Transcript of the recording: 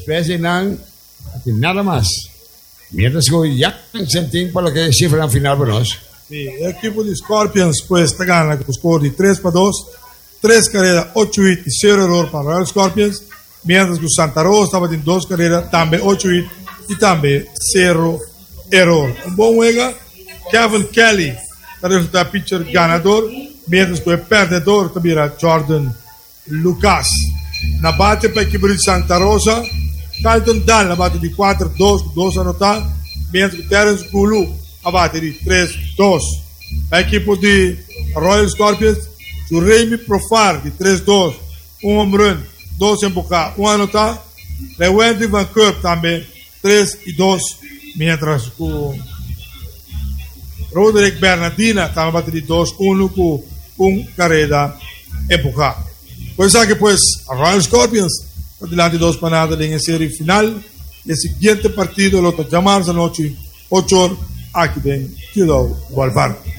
especie ng nada más. Mientras que ya sentimos por lo que es cifra final para nosotros. Sí, el equipo de Scorpions pues está ganando con score de 3-2, 3 carreras, 8 hits y 0 error para Royal Scorpions, mientras que Santa Rosa estaba en 2 carreras, también 8 hits y también 0 error. Un buen juego, Kevin Kelly, está el pitcher ganador, mientras que el perdedor también era Jordan Lucas. Na bate para el equipo de Santa Rosa, Carlton Dahl na bate de 4-2, 2 anotados, mientras que Terence Gulu abate de 3-2. El equipo de Royal Scorpions, Juremi Profar de 3-2, un home run, 2 empujados, 1 anotado. Lewandowski Van Curp también 3-2, mientras que Roderick Bernardina estaba bate de 2-1 con 1 carrera empujada. Pues aquí pues Royal Scorpions delante de 2 panadas en la serie final. El siguiente partido lo llamamos a noche 8 horas aquí en Ciudad Gualbar.